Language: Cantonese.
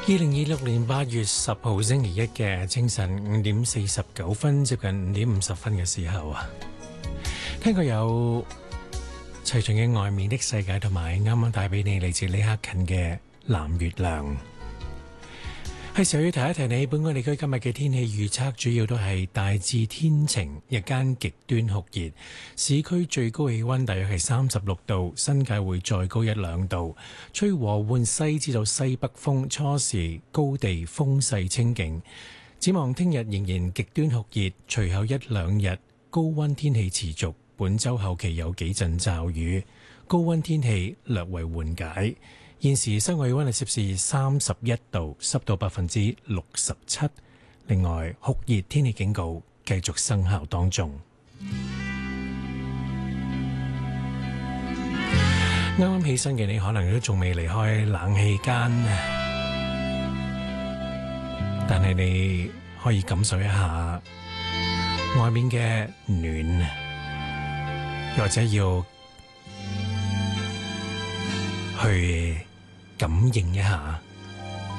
2026年8月10號星期一嘅清晨5:49，接近5:50嘅時候啊，聽過有齊秦嘅《外面的世界》，同埋啱啱帶俾你嚟自李克勤嘅《藍月亮》。係時候要提一提你，本港地區今日嘅天氣預測主要都係大致天晴，日間極端酷熱，市區最高氣溫大約係36度，新界會再高1-2度，吹和緩西至到西北風，初時高地風勢清勁。展望聽日仍然極端酷熱，隨後1-2日高溫天氣持續，本週後期有幾陣驟雨，高溫天氣略為緩解。現時室外氣溫係攝氏31度，濕度67%。另外，酷熱天氣警告繼續生效當中。啱啱起身嘅你，可能都仲未離開冷氣間，但係你可以感受一下外面嘅暖，或者要去感應一下